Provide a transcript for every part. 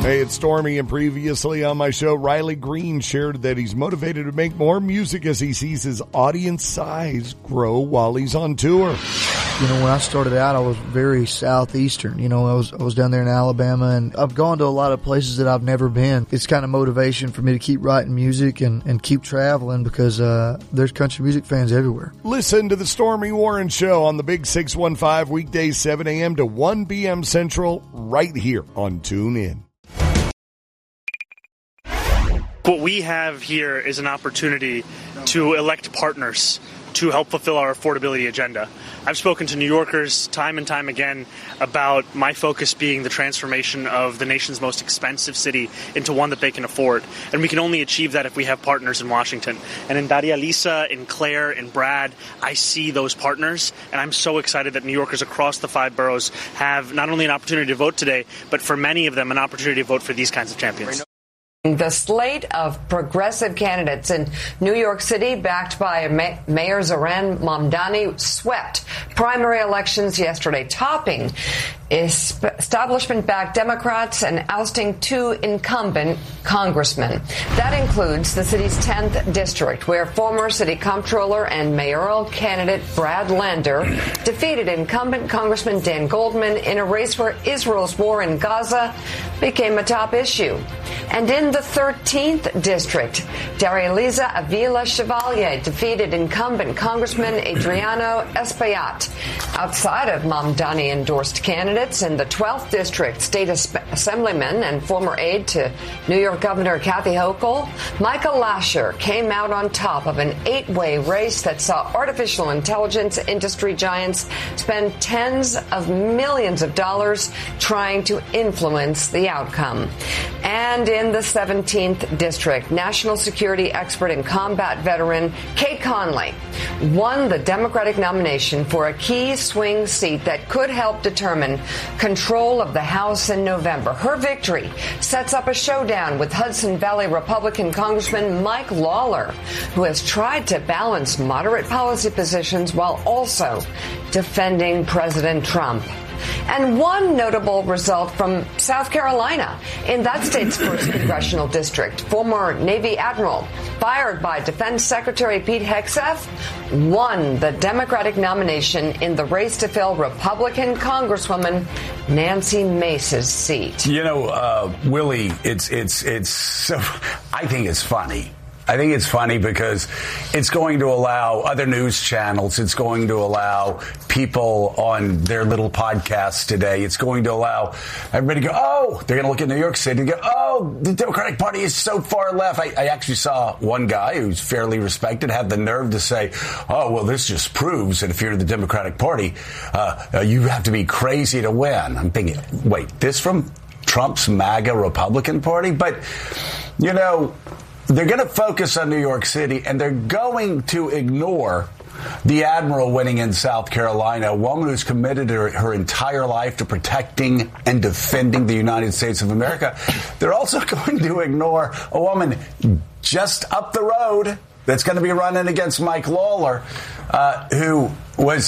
Hey, it's Stormy, and previously on my show, Riley Green shared that he's motivated to make more music as he sees his audience size grow while he's on tour. You know, when I started out, I was very southeastern. You know, I was down there in Alabama, and I've gone to a lot of places that I've never been. It's kind of motivation for me to keep writing music and keep traveling because there's country music fans everywhere. Listen to the Stormy Warren Show on the Big 615 weekdays 7 a.m. to 1 p.m. Central right here on TuneIn. What we have here is an opportunity to elect partners to help fulfill our affordability agenda. I've spoken to New Yorkers time and time again about my focus being the transformation of the nation's most expensive city into one that they can afford. And we can only achieve that if we have partners in Washington. And in Daria Lisa, in Claire, in Brad, I see those partners. And I'm so excited that New Yorkers across the 5 boroughs have not only an opportunity to vote today, but for many of them, an opportunity to vote for these kinds of champions. The slate of progressive candidates in New York City, backed by Mayor Zohran Mamdani, swept primary elections yesterday, topping establishment-backed Democrats and ousting 2 incumbent congressmen. That includes the city's 10th district, where former city comptroller and mayoral candidate Brad Lander defeated incumbent Congressman Dan Goldman in a race where Israel's war in Gaza became a top issue. And in the 13th district, Daria Lisa Avila Chevalier defeated incumbent Congressman Adriano Espaillat. Outside of Mamdani-endorsed candidates in the 12th district, state assemblyman and former aide to New York Governor Kathy Hochul, Michael Lasher, came out on top of an 8-way race that saw artificial intelligence industry giants spend tens of millions of dollars trying to influence the outcome. And in the 17th district, national security expert and combat veteran Kate Conley won the Democratic nomination for a key swing seat that could help determine control of the House in November. Her victory sets up a showdown with Hudson Valley Republican Congressman Mike Lawler, who has tried to balance moderate policy positions while also defending President Trump. And one notable result from South Carolina. In that state's first congressional district, former Navy Admiral, fired by Defense Secretary Pete Hegseth, won the Democratic nomination in the race to fill Republican Congresswoman Nancy Mace's seat. You know, Willie, it's so, I think it's funny. I think it's funny because it's going to allow other news channels, it's going to allow people on their little podcasts today, it's going to allow everybody to go, oh, they're going to look at New York City and go, oh, the Democratic Party is so far left. I actually saw one guy who's fairly respected have the nerve to say, oh, well, this just proves that if you're the Democratic Party, you have to be crazy to win. I'm thinking, wait, this from Trump's MAGA Republican Party? But, you know, they're going to focus on New York City, and they're going to ignore the admiral winning in South Carolina, a woman who's committed her entire life to protecting and defending the United States of America. They're also going to ignore a woman just up the road that's going to be running against Mike Lawler, who was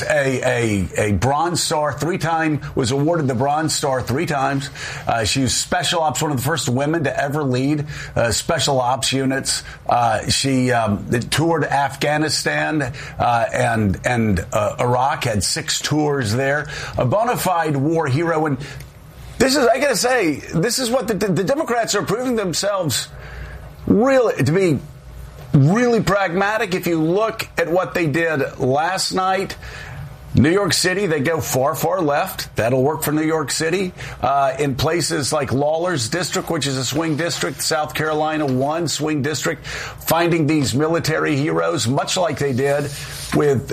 a Bronze Star, was awarded the Bronze Star 3 times. She was Special Ops, one of the first women to ever lead Special Ops units. She toured Afghanistan and Iraq, had 6 tours there. A bona fide war hero. And this is, I got to say, this is what the Democrats are proving themselves really to be really pragmatic. If you look at what they did last night, New York City, they go far, far left. That'll work for New York City. In places like Lawler's district, which is a swing district, South Carolina, one swing district, finding these military heroes, much like they did with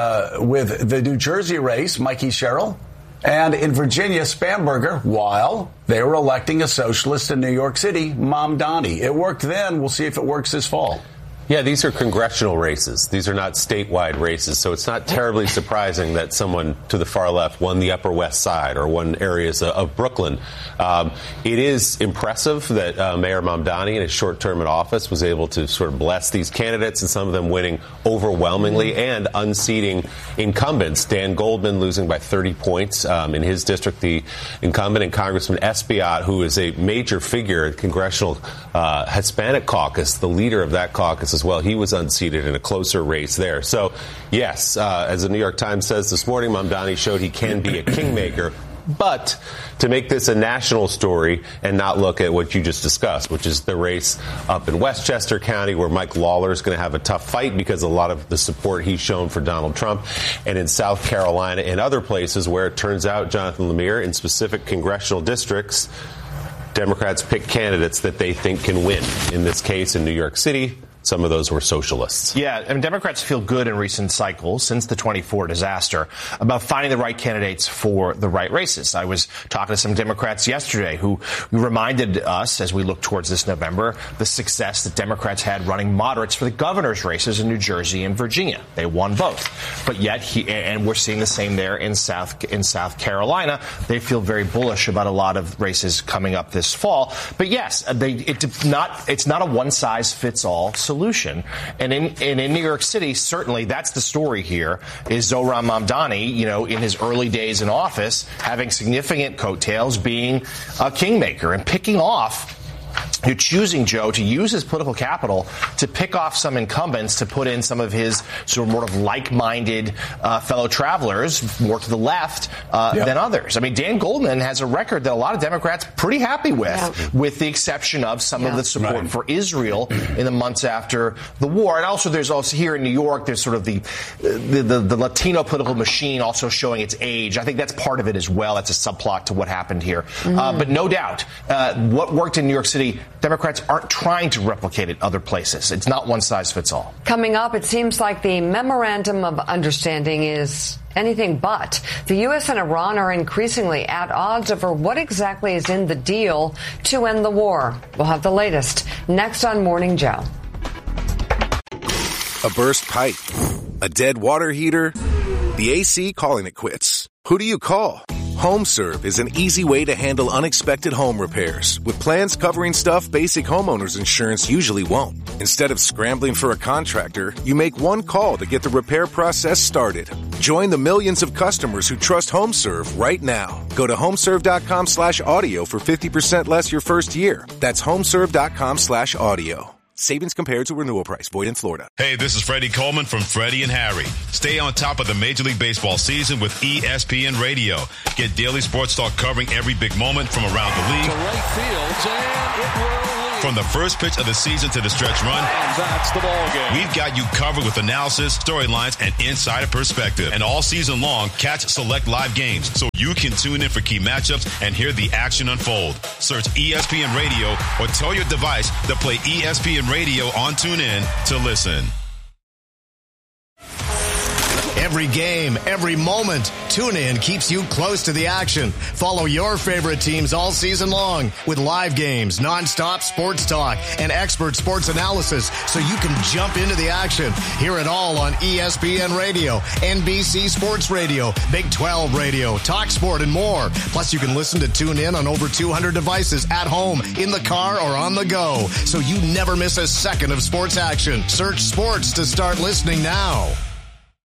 the New Jersey race, Mikey Sherrill, and in Virginia, Spamberger, while they were electing a socialist in New York City, Mamdani. It worked then. We'll see if it works this fall. Yeah, these are congressional races. These are not statewide races. So it's not terribly surprising that someone to the far left won the Upper West Side or won areas of Brooklyn. It is impressive that Mayor Mamdani, in his short term in office, was able to sort of bless these candidates, and some of them winning overwhelmingly and unseating incumbents. Dan Goldman losing by 30 points in his district, the incumbent, and Congressman Espaillat, who is a major figure in Congressional Hispanic Caucus, the leader of that caucus as well. He was unseated in a closer race there. So, yes, as the New York Times says this morning, Mamdani showed he can be a kingmaker. But to make this a national story and not look at what you just discussed, which is the race up in Westchester County, where Mike Lawler is going to have a tough fight because a lot of the support he's shown for Donald Trump, and in South Carolina and other places where it turns out, Jonathan Lemire, in specific congressional districts, Democrats pick candidates that they think can win. In this case, in New York City, some of those were socialists. Yeah, and Democrats feel good in recent cycles since the 24 disaster about finding the right candidates for the right races. I was talking to some Democrats yesterday who reminded us, as we look towards this November, the success that Democrats had running moderates for the governor's races in New Jersey and Virginia. They won both. But yet, and we're seeing the same there in South Carolina. They feel very bullish about a lot of races coming up this fall. But yes, it's not a one-size-fits-all solution. And in New York City, certainly that's the story here, is Zohran Mamdani, in his early days in office, having significant coattails, being a kingmaker and picking off. You're choosing, Joe, to use his political capital to pick off some incumbents to put in some of his sort of more of like-minded fellow travelers, more to the left than others. I mean, Dan Goldman has a record that a lot of Democrats pretty happy with the exception of some of the support for Israel in the months after the war. And also, there's also here in New York, there's sort of the Latino political machine also showing its age. I think that's part of it as well. That's a subplot to what happened here. But no doubt, what worked in New York City, Democrats aren't trying to replicate it other places. It's not one size fits all. Coming up, it seems like the memorandum of understanding is anything but. The U.S. and Iran are increasingly at odds over what exactly is in the deal to end the war. We'll have the latest next on Morning Joe. A burst pipe, a dead water heater, the AC calling it quits. Who do you call? HomeServe is an easy way to handle unexpected home repairs with plans covering stuff basic homeowners insurance usually won't. Instead of scrambling for a contractor, you make one call to get the repair process started. Join the millions of customers who trust HomeServe right now. Go to homeserve.com/audio for 50% less your first year. That's homeserve.com/audio. Savings compared to renewal price. Void in Florida. Hey, this is Freddie Coleman from Freddie and Harry. Stay on top of the Major League Baseball season with ESPN Radio. Get daily sports talk covering every big moment from around the league. To right field, and it will lead. From the first pitch of the season to the stretch run. And that's the ball game. We've got you covered with analysis, storylines, and insider perspective. And all season long, catch select live games so you can tune in for key matchups and hear the action unfold. Search ESPN Radio or tell your device to play ESPN Radio on TuneIn to listen. Every game, every moment, TuneIn keeps you close to the action. Follow your favorite teams all season long with live games, nonstop sports talk, and expert sports analysis so you can jump into the action. Hear it all on ESPN Radio, NBC Sports Radio, Big 12 Radio, Talk Sport, and more. Plus, you can listen to TuneIn on over 200 devices at home, in the car, or on the go, so you never miss a second of sports action. Search sports to start listening now.